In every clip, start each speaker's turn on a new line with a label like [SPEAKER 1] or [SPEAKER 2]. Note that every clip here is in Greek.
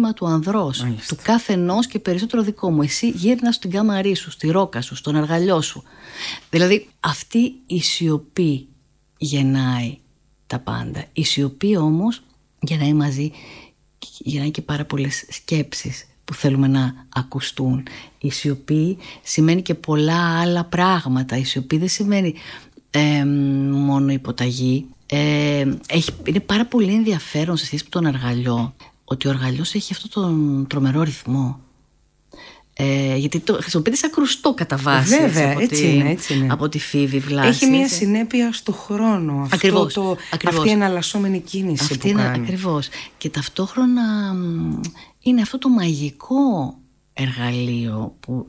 [SPEAKER 1] συνέστημα του ανδρός.
[SPEAKER 2] Μάλιστα.
[SPEAKER 1] Του κάθε ενός και περισσότερο δικό μου. Εσύ γύρνα στην κάμαρή σου, στη ρόκα σου, στον αργαλιό σου. Δηλαδή αυτή η σιωπή γεννάει τα πάντα. Η σιωπή όμως γεννάει μαζί, γεννάει και πάρα πολλές σκέψεις που θέλουμε να ακουστούν. Η σιωπή σημαίνει και πολλά άλλα πράγματα. Η σιωπή δεν σημαίνει μόνο υποταγή. Είναι πάρα πολύ ενδιαφέρον σε σχέση με τον αργαλιό ότι ο αργαλιός έχει αυτόν τον τρομερό ρυθμό. Γιατί το χρησιμοποιείται σαν κρουστό κατά βάση.
[SPEAKER 2] Βέβαια, έτσι είναι.
[SPEAKER 1] Από τη Φίβη Βλάση.
[SPEAKER 2] Έχει μια συνέπεια στο χρόνο.
[SPEAKER 1] Ακριβώς.
[SPEAKER 2] Αυτή η εναλλασσόμενη κίνηση που κάνει.
[SPEAKER 1] Ακριβώς. Και ταυτόχρονα είναι αυτό το μαγικό εργαλείο που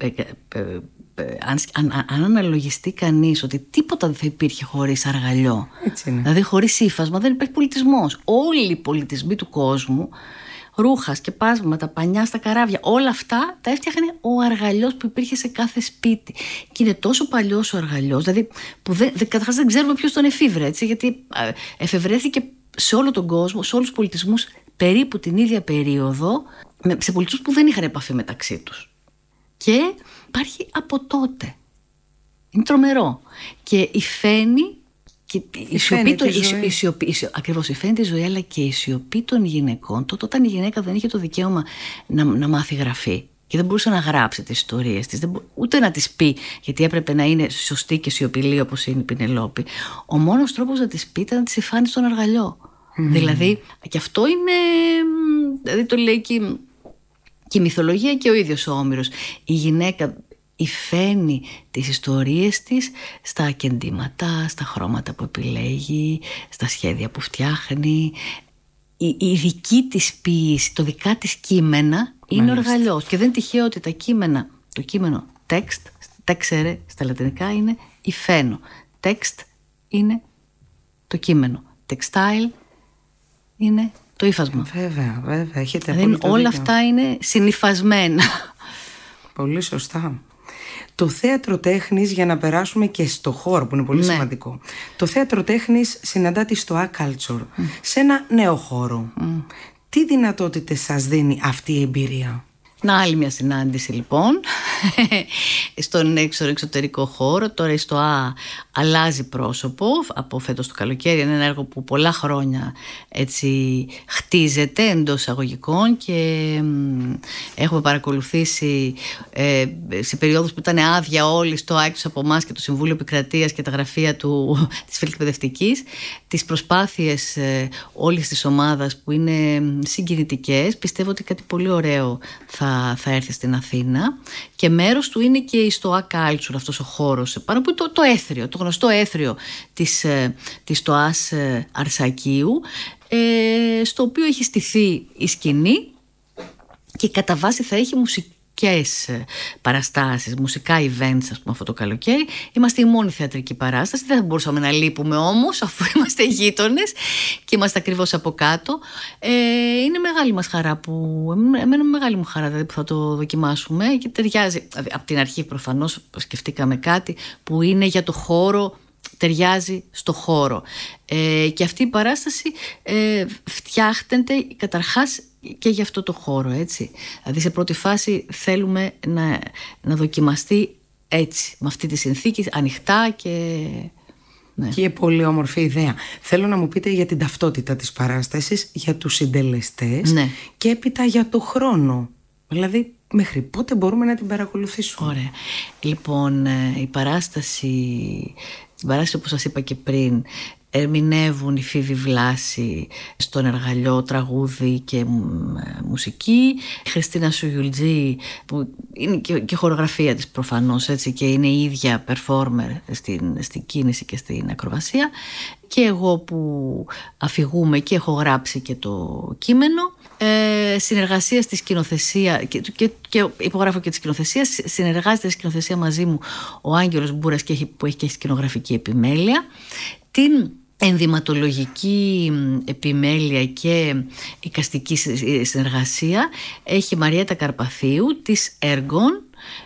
[SPEAKER 1] αν αναλογιστεί κανείς ότι τίποτα δεν θα υπήρχε χωρίς αργαλιό.
[SPEAKER 2] Έτσι είναι.
[SPEAKER 1] Δηλαδή χωρίς ύφασμα δεν υπάρχει πολιτισμός. Όλοι οι πολιτισμοί του κόσμου, ρούχα, σκεπάσματα, πανιά στα καράβια, όλα αυτά τα έφτιαχνε ο αργαλιός που υπήρχε σε κάθε σπίτι. Και είναι τόσο παλιός ο αργαλιός, δηλαδή που καταρχάς δεν ξέρουμε ποιος τον εφήβρε, έτσι, γιατί εφευρέθηκε σε όλο τον κόσμο, σε όλους τους πολιτισμούς περίπου την ίδια περίοδο, σε πολιτισμούς που δεν είχαν επαφή μεταξύ τους. Και υπάρχει από τότε. Είναι τρομερό. Και η φαίνει και ακριβώς η φαίνει τη ζωή, αλλά και η σιωπή των γυναικών. Τότε όταν η γυναίκα δεν είχε το δικαίωμα να μάθει γραφή και δεν μπορούσε να γράψει τις ιστορίες της, ούτε να τις πει, γιατί έπρεπε να είναι σωστή και σιωπηλή όπως είναι η Πηνελόπη. Ο μόνος τρόπος να τις πει ήταν να τις υφάνει στον αργαλιό. Δηλαδή, και αυτό είναι, δηλαδή το λέει και η μυθολογία και ο ίδιος ο Όμηρος. Η γυναίκα υφαίνει τις ιστορίες της στα ακεντήματα, στα χρώματα που επιλέγει, στα σχέδια που φτιάχνει. Η δική της ποίηση, το δικά της κείμενα είναι ο αργαλιός. Και δεν τυχαίο ότι το κείμενο text, texere στα λατινικά είναι υφαίνω. Text είναι το κείμενο. Textile είναι το ύφασμα.
[SPEAKER 2] Βέβαια, έχετε
[SPEAKER 1] δηλαδή όλα αυτά είναι συνυφασμένα.
[SPEAKER 2] Πολύ σωστά. Το θέατρο τέχνης, για να περάσουμε και στο χώρο που είναι πολύ σημαντικό. Το θέατρο τέχνης συναντάται στο A-Culture, σε ένα νέο χώρο. Τι δυνατότητες σας δίνει αυτή η εμπειρία?
[SPEAKER 1] Να, άλλη μια συνάντηση λοιπόν στον εξωτερικό χώρο. Τώρα στο Α αλλάζει πρόσωπο από φέτος το καλοκαίρι. Είναι ένα έργο που πολλά χρόνια έτσι χτίζεται εντός εισαγωγικών και έχουμε παρακολουθήσει σε περιόδους που ήταν άδεια όλοι στο Α έξω από εμάς και το Συμβούλιο Επικρατείας και τα γραφεία της Φιλεκπαιδευτικής, τις προσπάθειες όλης της ομάδας που είναι συγκινητικές. Πιστεύω ότι κάτι πολύ ωραίο θα έρθει στην Αθήνα και μέρος του είναι και στο A-Culture, αυτός ο χώρος πάνω που το έθριο, το γνωστό έθριο της ΤΟΑΣ Αρσακίου, στο οποίο έχει στηθεί η σκηνή και κατά βάση θα έχει μουσικές παραστάσεις, μουσικά events, ας πούμε, αυτό το καλοκαίρι. Είμαστε η μόνη θεατρική παράσταση. Δεν θα μπορούσαμε να λείπουμε όμως, αφού είμαστε γείτονες και είμαστε ακριβώς από κάτω. Είναι μεγάλη μας χαρά εμένα μεγάλη μου χαρά δηλαδή, που θα το δοκιμάσουμε και ταιριάζει. Δηλαδή, από την αρχή προφανώς σκεφτήκαμε κάτι που είναι για το χώρο, ταιριάζει στο χώρο. Και αυτή η παράσταση φτιάχτεται καταρχάς και για αυτό το χώρο, έτσι. Δηλαδή σε πρώτη φάση θέλουμε να δοκιμαστεί έτσι, με αυτή τη συνθήκη, ανοιχτά και... Ναι.
[SPEAKER 2] Και πολύ όμορφη ιδέα. Θέλω να μου πείτε για την ταυτότητα της παράστασης, για τους συντελεστές, ναι, και έπειτα για το χρόνο. Δηλαδή μέχρι πότε μπορούμε να την παρακολουθήσουμε?
[SPEAKER 1] Ωραία. Λοιπόν, η παράσταση όπως σας είπα και πριν, ερμηνεύουν η Φίβη Βλάση στον εργαλειό, τραγούδι και μουσική, η Χριστίνα Σουγιουλτζή που είναι και χορογραφία της προφανώς, έτσι, και είναι η ίδια performer στην κίνηση και στην ακροβασία, και εγώ που αφηγούμε και έχω γράψει και το κείμενο. Συνεργασία στη σκηνοθεσία και υπογράφω και τη σκηνοθεσία. Συνεργάζεται στη σκηνοθεσία μαζί μου ο Άγγελος Μπούρας που έχει και σκηνογραφική επιμέλεια. Την ενδυματολογική επιμέλεια και εικαστική συνεργασία έχει η Μαριέτα Καρπαθίου της Έργων,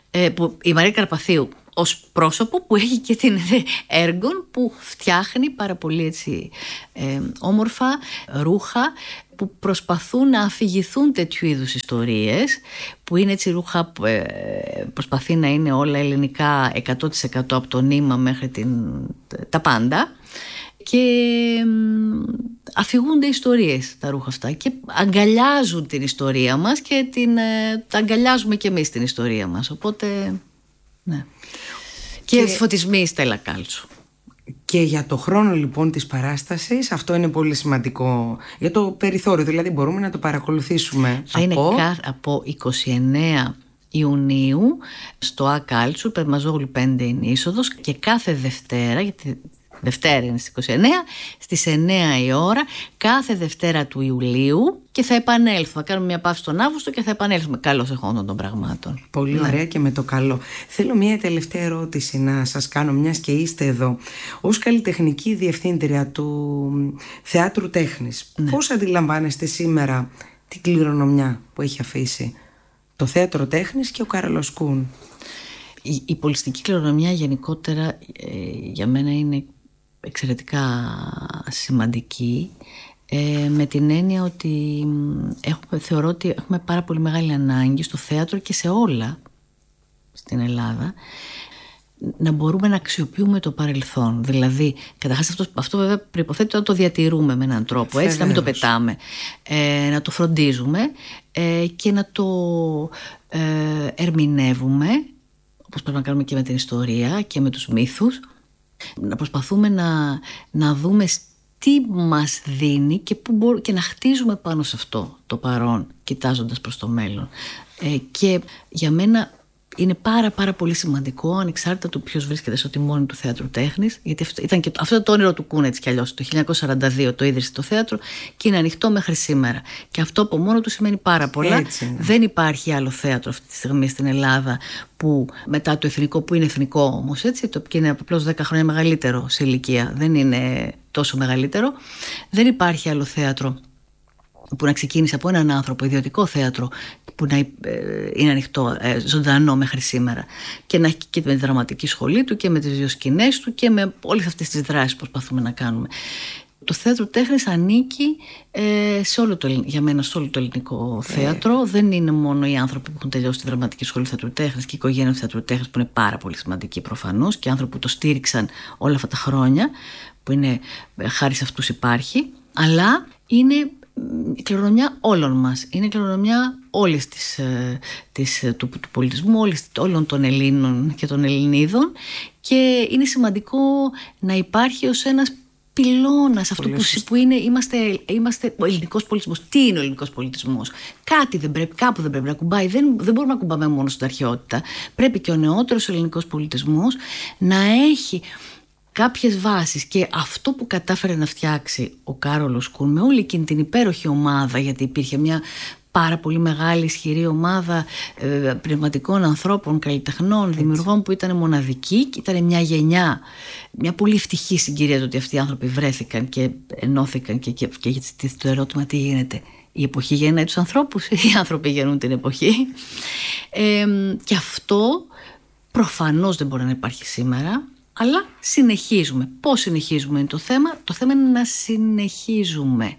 [SPEAKER 1] η Μαρία Καρπαθίου ως πρόσωπο που έχει και την Έργων που φτιάχνει πάρα πολύ έτσι, όμορφα ρούχα που προσπαθούν να αφηγηθούν τέτοιου είδους ιστορίες, που είναι έτσι ρούχα που προσπαθεί να είναι όλα ελληνικά 100% από το νήμα μέχρι τα πάντα, και αφηγούνται ιστορίες τα ρούχα αυτά και αγκαλιάζουν την ιστορία μας και τα αγκαλιάζουμε και εμείς την ιστορία μας, οπότε ναι. Και φωτισμοί Στέλλα Κάλτσου.
[SPEAKER 2] Και για το χρόνο λοιπόν της παράστασης, αυτό είναι πολύ σημαντικό, για το περιθώριο, δηλαδή μπορούμε να το παρακολουθήσουμε.
[SPEAKER 1] Θα είναι από 29 Ιουνίου στο Α Κάλτσου, Περμαζόγλου 5 είναι η είσοδος, και κάθε Δευτέρα, γιατί Δευτέρα είναι στις 29, στις 9 η ώρα, κάθε Δευτέρα του Ιουλίου, και θα επανέλθουμε. Θα κάνουμε μια παύση τον Αύγουστο και θα επανέλθουμε καλώς εχόντων των πραγμάτων.
[SPEAKER 2] Πολύ ωραία και με το καλό. Θέλω μια τελευταία ερώτηση να σας κάνω, μιας και είστε εδώ. Ως καλλιτεχνική διευθύντρια του Θεάτρου Τέχνης, πώς αντιλαμβάνεστε σήμερα την κληρονομιά που έχει αφήσει το Θέατρο Τέχνης και ο Κάρολος Κουν?
[SPEAKER 1] Η πολιστική κληρονομιά γενικότερα για μένα είναι εξαιρετικά σημαντική, με την έννοια ότι θεωρώ ότι έχουμε πάρα πολύ μεγάλη ανάγκη στο θέατρο και σε όλα στην Ελλάδα να μπορούμε να αξιοποιούμε το παρελθόν. Δηλαδή, καταρχάς αυτό βέβαια προϋποθέτει να το διατηρούμε με έναν τρόπο, έτσι, να μην το πετάμε, να το φροντίζουμε και να το ερμηνεύουμε, όπως πρέπει να κάνουμε και με την ιστορία και με τους μύθους, να προσπαθούμε να δούμε τι μας δίνει και να χτίζουμε πάνω σε αυτό το παρόν, κοιτάζοντας προς το μέλλον. Και για μένα είναι πάρα πολύ σημαντικό, ανεξάρτητα του ποιος βρίσκεται στο τιμόνι του Θεάτρου Τέχνης, γιατί ήταν και αυτό το όνειρο του Κούν, έτσι κι αλλιώς. Το 1942 το ίδρυσε το θέατρο και είναι ανοιχτό μέχρι σήμερα. Και αυτό από μόνο του σημαίνει πάρα πολλά. Δεν υπάρχει άλλο θέατρο αυτή τη στιγμή στην Ελλάδα που μετά το εθνικό, που είναι εθνικό όμως, έτσι, και είναι απλώς 10 χρόνια μεγαλύτερο σε ηλικία, δεν είναι τόσο μεγαλύτερο. Δεν υπάρχει άλλο θέατρο που να ξεκίνησε από έναν άνθρωπο, ιδιωτικό θέατρο, που να είναι ανοιχτό, ζωντανό μέχρι σήμερα, και να έχει και με τη δραματική σχολή του και με τις δύο σκηνές του και με όλες αυτές τις δράσεις που προσπαθούμε να κάνουμε. Το Θέατρο Τέχνης ανήκει για μένα σε όλο το ελληνικό θέατρο. Δεν είναι μόνο οι άνθρωποι που έχουν τελειώσει τη δραματική σχολή του Θεατρού Τέχνης και η οικογένεια του Θεατρού Τέχνης, που είναι πάρα πολύ σημαντική προφανώς, και άνθρωποι που το στήριξαν όλα αυτά τα χρόνια, που είναι χάρη σε αυτούς υπάρχει, αλλά είναι η κληρονομιά όλων μας. Είναι η κληρονομιά όλης του πολιτισμού, όλων των Ελλήνων και των Ελληνίδων, και είναι σημαντικό να υπάρχει ως ένας πυλώνας αυτό που είναι, είμαστε ο ελληνικός πολιτισμός. Τι είναι ο ελληνικός πολιτισμός? Κάπου δεν πρέπει να κουμπάει. Δεν μπορούμε να κουμπάμε μόνο στην αρχαιότητα. Πρέπει και ο νεότερος ελληνικός πολιτισμός να έχει κάποιες βάσεις, και αυτό που κατάφερε να φτιάξει ο Κάρολος Κουν με όλη εκείνη την υπέροχη ομάδα, γιατί υπήρχε μια πάρα πολύ μεγάλη ισχυρή ομάδα πνευματικών ανθρώπων, καλλιτεχνών, δημιουργών που ήταν μοναδικοί, και ήταν μια γενιά, μια πολύ ευτυχή συγκυρία το ότι αυτοί οι άνθρωποι βρέθηκαν και ενώθηκαν, και το ερώτημα τι γίνεται? Η εποχή γεννάει τους ανθρώπους ή οι άνθρωποι γεννούν την εποχή? Και αυτό προφανώς δεν μπορεί να υπάρχει σήμερα. Αλλά συνεχίζουμε. Πώς συνεχίζουμε είναι το θέμα? Το θέμα είναι να συνεχίζουμε.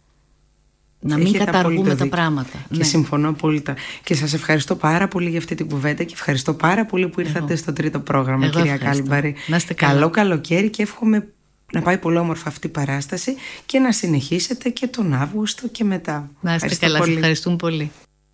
[SPEAKER 1] Να μην καταργούμε τα πράγματα.
[SPEAKER 2] Και συμφωνώ απόλυτα. Και σας ευχαριστώ πάρα πολύ για αυτή την κουβέντα, και ευχαριστώ πάρα πολύ που ήρθατε στο τρίτο πρόγραμμα, κυρία Κάλιμπαρη. Καλό καλοκαίρι, και εύχομαι να πάει πολύ όμορφα αυτή η παράσταση και να συνεχίσετε και τον Αύγουστο και μετά.
[SPEAKER 1] Να είστε καλά, σας ευχαριστούμε πολύ.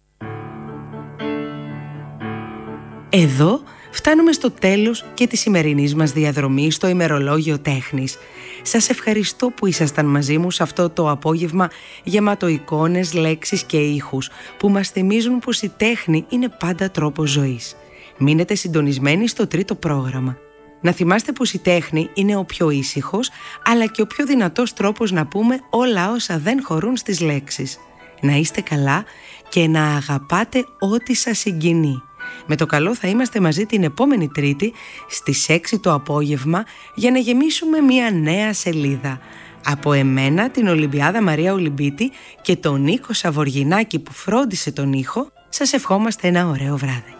[SPEAKER 2] Εδώ φτάνουμε στο τέλος και της σημερινής μας διαδρομής στο ημερολόγιο τέχνης. Σας ευχαριστώ που ήσασταν μαζί μου σε αυτό το απόγευμα γεμάτο εικόνες, λέξεις και ήχους που μας θυμίζουν πως η τέχνη είναι πάντα τρόπος ζωής. Μείνετε συντονισμένοι στο τρίτο πρόγραμμα. Να θυμάστε πως η τέχνη είναι ο πιο ήσυχος, αλλά και ο πιο δυνατός τρόπος να πούμε όλα όσα δεν χωρούν στις λέξεις. Να είστε καλά και να αγαπάτε ό,τι σας συγκινεί. Με το καλό θα είμαστε μαζί την επόμενη Τρίτη στις 6 το απόγευμα για να γεμίσουμε μια νέα σελίδα. Από εμένα, την Ολυμπιάδα Μαρία Ολυμπίτη, και τον Νίκο Σαβοργινάκη που φρόντισε τον ήχο, σας ευχόμαστε ένα ωραίο βράδυ.